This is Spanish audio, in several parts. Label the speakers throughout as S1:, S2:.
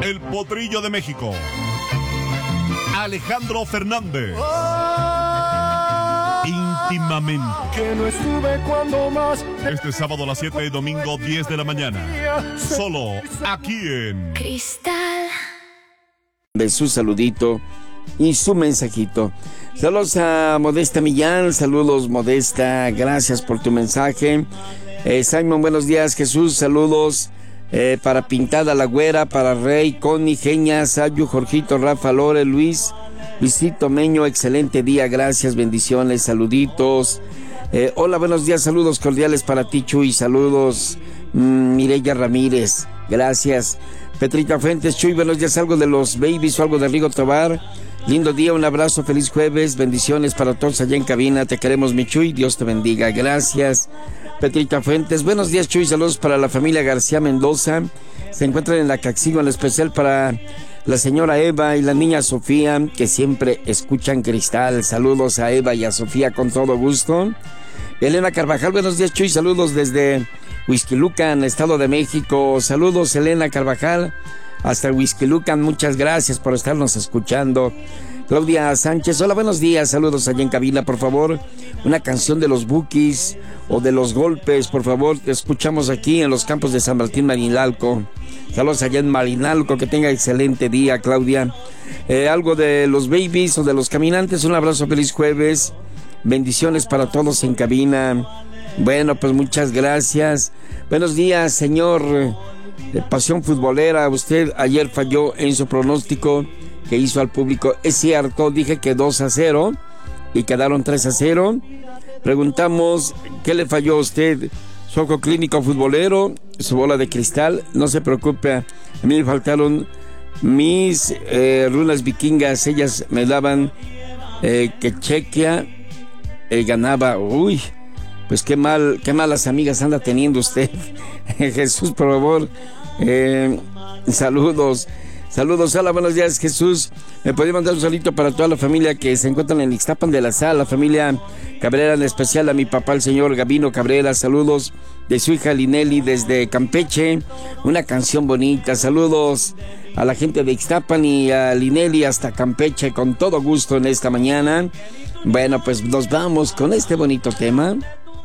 S1: El Potrillo de México, Alejandro Fernández. Íntimamente.
S2: Que no estuve cuando más.
S1: Este sábado a las 7 y domingo 10 de la mañana. Solo aquí en
S3: Cristal.
S4: De su saludito y su mensajito. Saludos a Modesta Millán. Saludos, Modesta. Gracias por tu mensaje. Simon, buenos días. Jesús, saludos. Para Pintada La Güera, para Rey, Connie, Genia, Sayu, Jorgito, Rafa, Lore, Luisito Meño, excelente día, gracias, bendiciones, saluditos. Hola, buenos días, saludos cordiales para ti, Chuy, saludos, Mireya Ramírez, gracias. Petrita Fuentes, Chuy, buenos días, algo de los Babies o algo de Rigo Tobar. Lindo día, un abrazo, feliz jueves, bendiciones para todos allá en cabina, te queremos, mi Chuy, Dios te bendiga, gracias. Petrita Fuentes, buenos días, Chuy, saludos para la familia García Mendoza, se encuentran en la Caxigo, en especial para la señora Eva y la niña Sofía, que siempre escuchan Cristal. Saludos a Eva y a Sofía con todo gusto. Elena Carvajal, buenos días, Chuy, saludos desde Huixquilucan, Estado de México. Saludos, Elena Carvajal, hasta Huixquilucan, muchas gracias por estarnos escuchando. Claudia Sánchez, hola, buenos días, saludos allá en cabina, por favor, una canción de los Bukis o de los Golpes, por favor, te escuchamos aquí en los campos de San Martín, Marinalco. Saludos allá en Marinalco, que tenga excelente día, Claudia. Algo de los Babies o de los Caminantes, un abrazo, feliz jueves, bendiciones para todos en cabina. Bueno, pues muchas gracias. Buenos días, señor Pasión Futbolera, usted ayer falló en su pronóstico que hizo al público. Es cierto, dije que 2-0 y quedaron 3-0. Preguntamos, ¿qué le falló a usted? Su ojo clínico futbolero, su bola de cristal. No se preocupe, a mí me faltaron mis runas vikingas. Ellas me daban que Chequia ganaba. Uy, pues qué malas amigas anda teniendo usted. Jesús, por favor, saludos. Saludos, hola, buenos días, Jesús. Me podría mandar un saludito para toda la familia que se encuentran en Ixtapan de la Sal, la familia Cabrera, en especial a mi papá, el señor Gabino Cabrera. Saludos de su hija Linelli desde Campeche. Una canción bonita. Saludos a la gente de Ixtapan y a Linelli hasta Campeche, con todo gusto en esta mañana. Bueno, pues nos vamos con este bonito tema.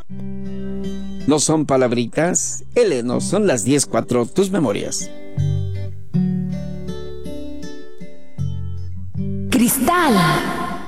S4: No son palabritas, no son las 10:04, tus memorias.
S3: Cristal.